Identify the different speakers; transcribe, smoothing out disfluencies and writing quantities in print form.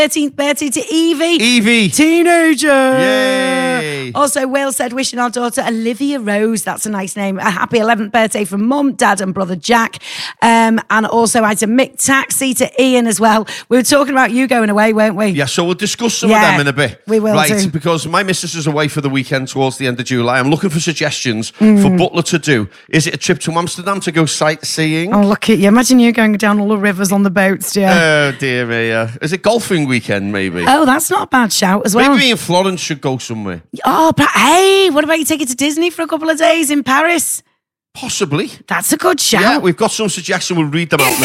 Speaker 1: 13th birthday to Evie.
Speaker 2: Evie.
Speaker 1: Teenager.
Speaker 2: Yay.
Speaker 1: Also, Will said, wishing our daughter Olivia Rose, that's a nice name, a happy 11th birthday from Mum, Dad and brother Jack. And also, I had a Mick Taxi to Ian as well. We were talking about you going away, weren't we?
Speaker 2: Yeah, so we'll discuss some of them in a bit.
Speaker 1: We will
Speaker 2: Right,
Speaker 1: too.
Speaker 2: because my missus is away for the weekend towards the end of July. I'm looking for suggestions for Butler to do. Is it a trip to Amsterdam to go sightseeing?
Speaker 1: Oh, look at you. Imagine you going down all the rivers on the boats, dear.
Speaker 2: Oh, dear me. Is it golfing weekend, maybe?
Speaker 1: Oh, that's not a bad shout as well.
Speaker 2: Maybe me and Florence should go somewhere.
Speaker 1: Oh, but hey, what about you take it to Disney for a couple of days in Paris?
Speaker 2: Possibly.
Speaker 1: That's a good shout.
Speaker 2: Yeah, we've got some suggestions. We'll read them out now.